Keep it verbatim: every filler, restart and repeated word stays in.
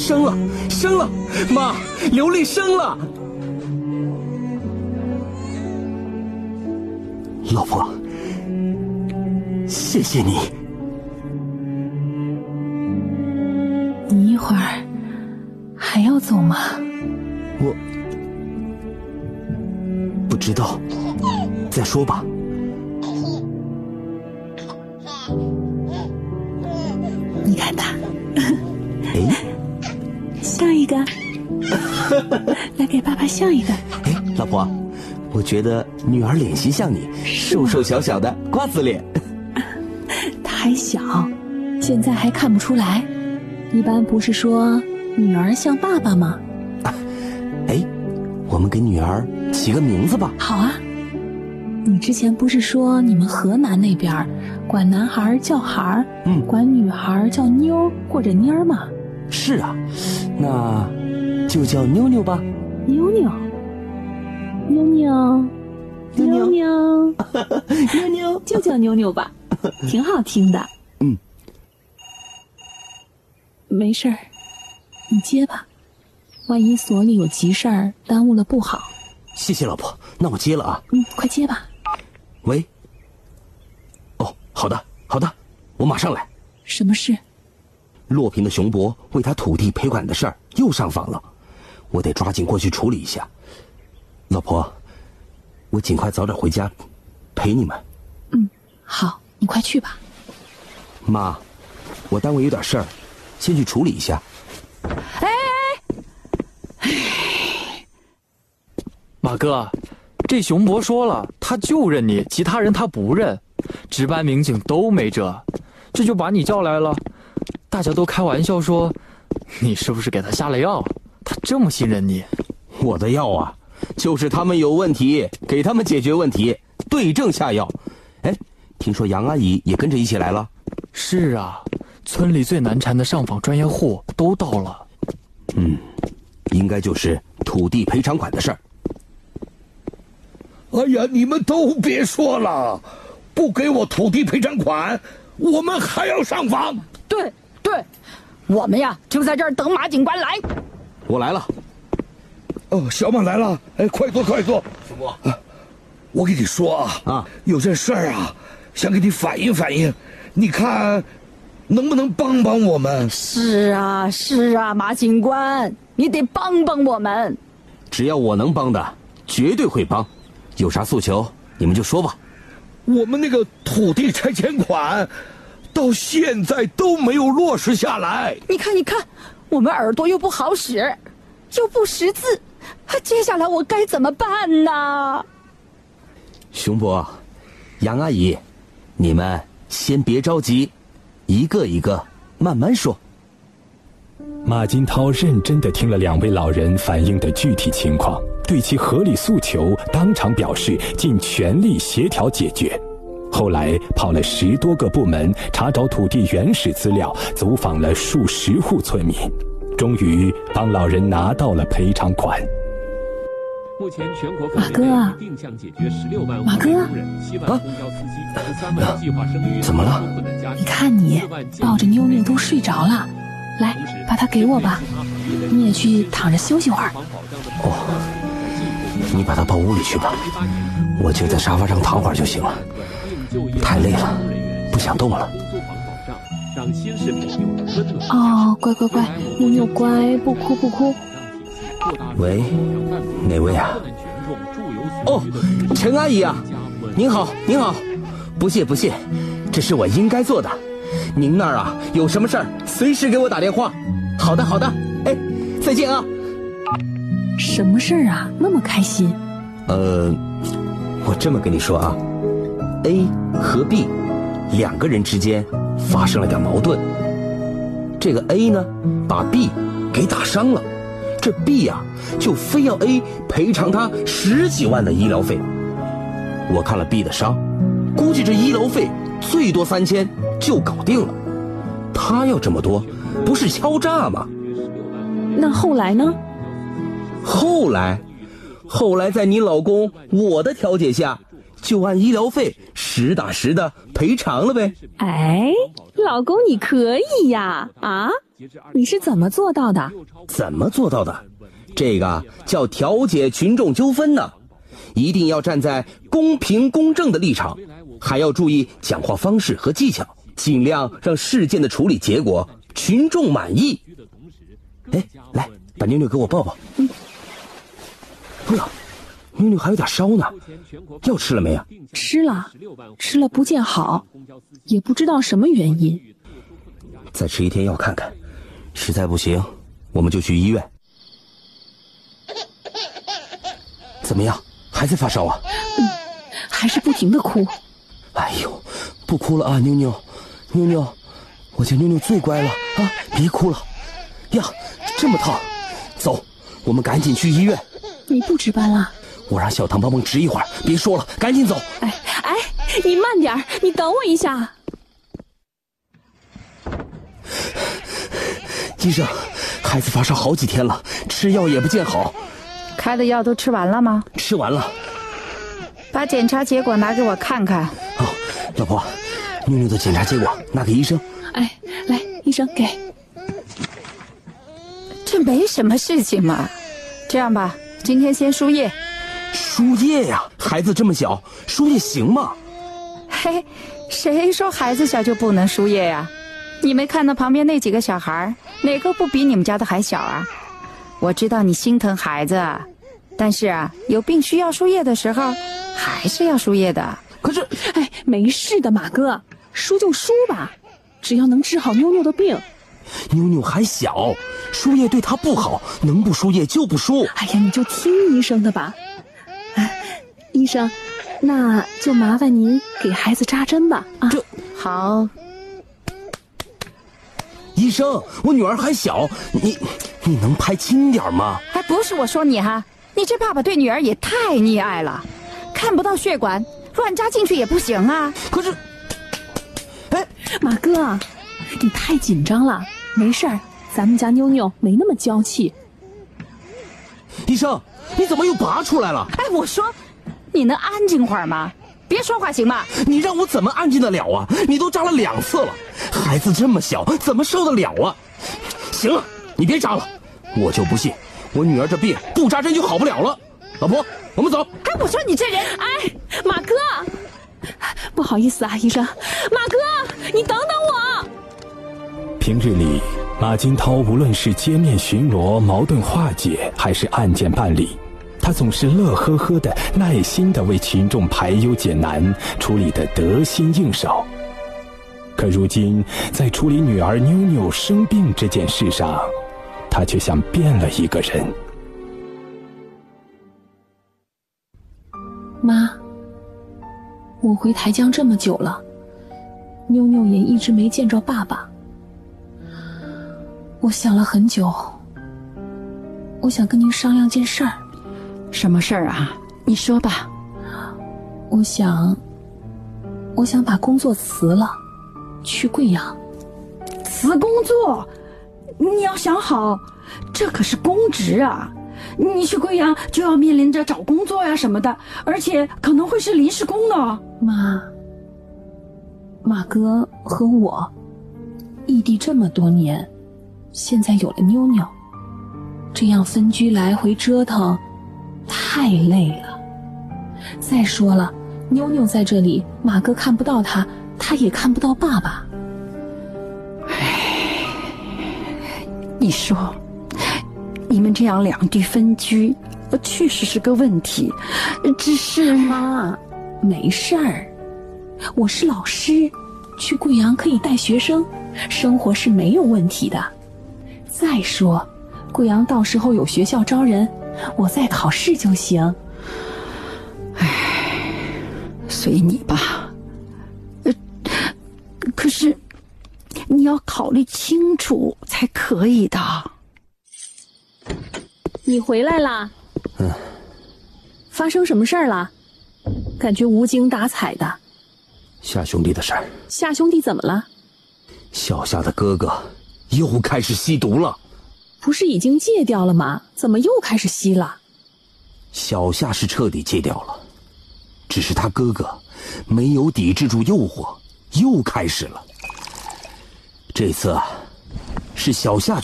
生了，生了，妈，刘丽生了。老婆，谢谢你。 你一会儿还要走吗？ 我不知道，再说吧。 你看他， 哎， 笑一个，来给爸爸笑一个。 哎，老婆，我觉得女儿脸型像你，瘦瘦小小的瓜子脸。 她还小，现在还看不出来。一般不是说女儿像爸爸吗？ 啊，哎，我们给女儿起个名字吧。 好啊。你之前不是说你们河南那边管男孩叫孩，嗯，管女孩叫妞或者妮儿吗？ 是啊，那就叫妞妞吧。 妞妞，妞妞，妞妞，妞妞，就叫妞妞吧，挺好听的。 嗯， 没事儿，你接吧，万一所里有急事儿，耽误了不好。 谢谢老婆，那我接了啊。 嗯，快接吧。 喂。哦，好的，好的，我马上来。 什么事？ 洛平的熊伯为他土地赔款的事儿又上访了，我得抓紧过去处理一下。老婆，我尽快早点回家陪你们。 嗯，好，你快去吧。 妈，我单位有点事儿，先去处理一下。 哎哎， 马哥，这熊伯说了，他就认你，其他人他不认，值班民警都没辙，这就把你叫来了。大家都开玩笑说，你是不是给他下了药？他这么信任你。 我的药啊，就是他们有问题，给他们解决问题，对症下药。哎，听说杨阿姨也跟着一起来了。 是啊，村里最难缠的上访专业户都到了。 嗯，应该就是土地赔偿款的事儿。 哎呀，你们都别说了，不给我土地赔偿款，我们还要上访。 对对，我们呀就在这儿等马警官来。 我来了。 哦，小马来了，哎，快坐快坐。 熊伯， 啊，我跟你说啊， 啊， 有件事儿啊，想给你反映反映，你看能不能帮帮我们？ 是啊是啊，马警官，你得帮帮我们。 只要我能帮的，绝对会帮。有啥诉求你们就说吧。 我们那个土地拆迁款到现在都没有落实下来。 你看你看，我们耳朵又不好使，又不识字，接下来我该怎么办呢？ 熊伯，杨阿姨，你们先别着急，一个一个慢慢说。 马金涛认真地听了两位老人反映的具体情况，对其合理诉求当场表示尽全力协调解决。后来跑了十多个部门，查找土地原始资料，走访了数十户村民，终于帮老人拿到了赔偿款。 目前全国马哥，马哥啊，怎么了？ 你看你抱着妞妞都睡着了，来，把它给我吧，你也去躺着休息会儿。 哦，你把它抱屋里去吧，我就在沙发上躺会儿就行了。太累了，不想动了。 哦，乖乖乖，妞妞乖，不哭不哭。 喂，哪位啊？哦，陈阿姨啊，您好，您好，不谢不谢，这是我应该做的。您那儿啊有什么事儿，随时给我打电话。好的好的，哎，再见啊。 什么事儿啊？那么开心？ 呃，我这么跟你说啊 ，A 和 B 两个人之间发生了点矛盾。这个 A 呢，把 B 给打伤了。这 B 呀、啊，就非要 A 赔偿他十几万的医疗费。我看了 B 的伤，估计这医疗费最多三千就搞定了。他要这么多，不是敲诈吗？ 那后来呢？ 后来，后来在你老公我的调解下，就按医疗费实打实的赔偿了呗。 哎，老公你可以呀，啊？ 你是怎么做到的？ 怎么做到的？这个叫调解群众纠纷呢。一定要站在公平公正的立场，还要注意讲话方式和技巧，尽量让事件的处理结果群众满意。哎，来，把妞妞给我抱抱。嗯。哎呀，妞妞还有点烧呢，药吃了没啊？ 吃了，吃了不见好，也不知道什么原因。 再吃一天药看看，实在不行，我们就去医院。怎么样？还在发烧啊？ 嗯，还是不停的哭。 哎呦，不哭了啊，妞妞，妞妞，我家妞妞最乖了啊，别哭了。呀，这么疼，走，我们赶紧去医院。 你不值班了？ 我让小唐帮忙值一会儿，别说了，赶紧走。 哎哎，你慢点，你等我一下。 医生，孩子发烧好几天了，吃药也不见好。 开的药都吃完了吗？ 吃完了。 把检查结果拿给我看看。 好，老婆，妞妞的检查结果拿给医生。 哎，来，医生给。 这没什么事情嘛。这样吧，今天先输液。 输液呀？孩子这么小，输液行吗？ 嘿，谁说孩子小就不能输液呀？你没看到旁边那几个小孩，哪个不比你们家的还小啊？我知道你心疼孩子，但是啊，有病需要输液的时候，还是要输液的。 可是， 哎，没事的，马哥，输就输吧，只要能治好妞妞的病。 妞妞还小，输液对她不好，能不输液就不输。 哎呀，你就听医生的吧。哎，医生，那就麻烦您给孩子扎针吧。啊， 这好。 医生，我女儿还小，你你能拍轻点吗？ 还不是我说你哈，你这爸爸对女儿也太溺爱了，看不到血管，乱扎进去也不行啊。 可是，哎， 马哥，你太紧张了，没事儿，咱们家妞妞没那么娇气。 医生，你怎么又拔出来了？ 哎，我说，你能安静会儿吗？别说话行吗？ 你让我怎么安静得了啊？你都扎了两次了，孩子这么小，怎么受得了啊？行了，你别扎了，我就不信我女儿这病不扎针就好不了了。老婆，我们走。 哎，我说你这人， 哎，马哥，不好意思啊，医生，马哥，你等等我。 平日里，马金涛无论是街面巡逻、矛盾化解，还是案件办理，他总是乐呵呵的、耐心的为群众排忧解难，处理得得心应手。可如今，在处理女儿妞妞生病这件事上，他却像变了一个人。 妈，我回台江这么久了，妞妞也一直没见着爸爸。我想了很久，我想跟您商量件事儿。 什么事儿啊？你说吧。 我想，我想把工作辞了，去贵阳。 辞工作？你要想好，这可是公职啊！你去贵阳就要面临着找工作呀什么的，而且可能会是临时工的。 妈，马哥和我异地这么多年，现在有了妞妞，这样分居来回折腾太累了。再说了，妞妞在这里，马哥看不到她，他也看不到爸爸。 唉，你说你们这样两地分居确实是个问题，只是妈，没事儿，我是老师，去贵阳可以带学生，生活是没有问题的。再说贵阳到时候有学校招人，我再考试就行。 唉，随你吧。呃，可是你要考虑清楚才可以的。 你回来啦？ 嗯。 发生什么事儿了？感觉无精打采的。 夏兄弟的事儿。 夏兄弟怎么了？ 小夏的哥哥又开始吸毒了。 不是已经戒掉了吗？怎么又开始吸了？ 小夏是彻底戒掉了，只是他哥哥没有抵制住诱惑，又开始了。这次啊， 是小夏